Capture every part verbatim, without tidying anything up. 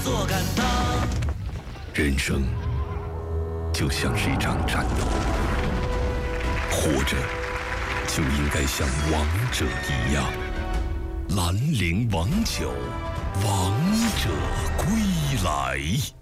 做敢当。 人生就像是一场战斗，活着就应该像王者一样。兰陵王酒，王者归来。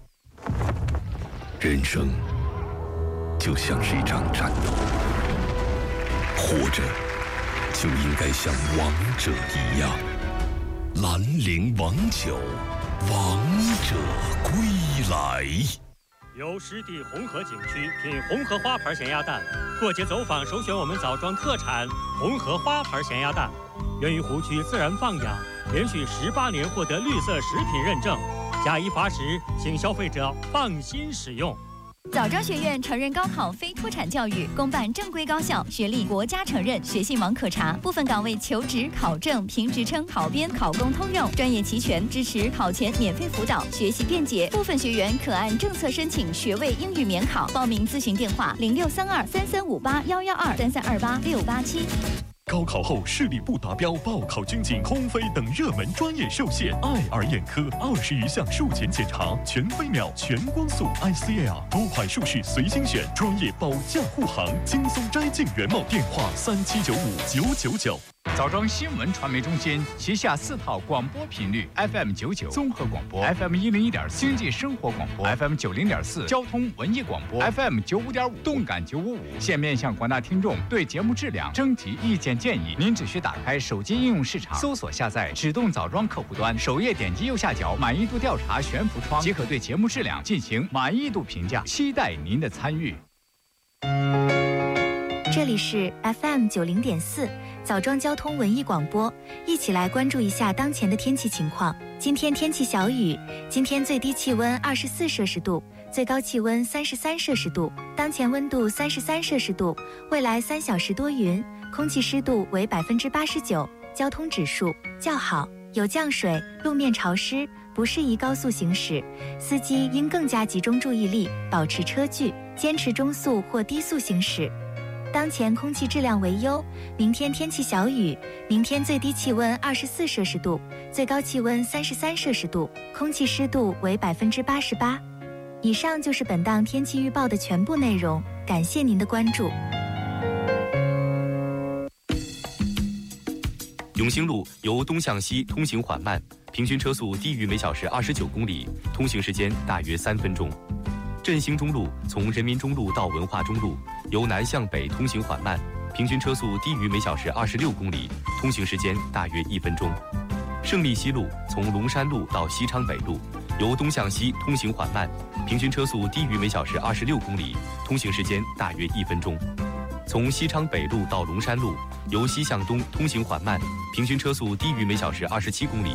人生就像是一场战斗，活着就应该像王者一样。兰陵王酒，王者归来。 由湿地红河景区品红河花牌咸鸭蛋，过节走访首选我们枣庄特产红河花牌咸鸭蛋，源于湖区自然放养，连续十八年获得绿色食品认证，假一罚十，请消费者放心使用。 枣庄学院承认高考非脱产教育，公办正规高校，学历国家承认，学信网可查。部分岗位求职、考证、评职称、考编、考公通用，专业齐全，支持考前免费辅导，学习便捷。部分学员可按政策申请学位英语免考。报名咨询电话：零六三二三三五八幺幺二三三二八六八七。 高考后视力不达标，报考军警、空飞等热门专业受限。爱尔眼科二十余项术前检查，全飞秒、全光速 I C L， 多款术式随心选，专业保驾护航，轻松摘镜原貌。电话三七九五九九九。 枣庄新闻传媒中心旗下四套广播频率 F M 九九综合广播 ，F M 一零一点四经济生活广播 ，F M 九零点四交通文艺广播 ，F M 九五点五动感九五五。现面向广大听众对节目质量征集意见建议，您只需打开手机应用市场，搜索下载指动枣庄客户端，首页点击右下角满意度调查悬浮窗，即可对节目质量进行满意度评价。期待您的参与。 这里是 F M 九零点四枣庄交通文艺广播，一起来关注一下当前的天气情况。今天天气小雨，今天最低气温二十四摄氏度，最高气温三十三摄氏度，当前温度三十三摄氏度，未来三小时多云，空气湿度为百分之八十九，交通指数较好，有降水，路面潮湿，不适宜高速行驶，司机应更加集中注意力，保持车距，坚持中速或低速行驶。当前空气质量为优，明天天气小雨，明天最低气温二十四摄氏度，最高气温三十三摄氏度，空气湿度为百分之八十八。以上就是本档天气预报的全部内容，感谢您的关注。 永兴路由东向西通行缓慢，平均车速低于每小时二十九公里，通行时间大约三分钟。振兴中路从人民中路到文化中路，由南向北通行缓慢，平均车速低于每小时二十六公里，通行时间大约一分钟。胜利西路从龙山路到西昌北路，由东向西通行缓慢，平均车速低于每小时二十六公里，通行时间大约一分钟。从西昌北路到龙山路，由西向东通行缓慢，平均车速低于每小时二十七公里，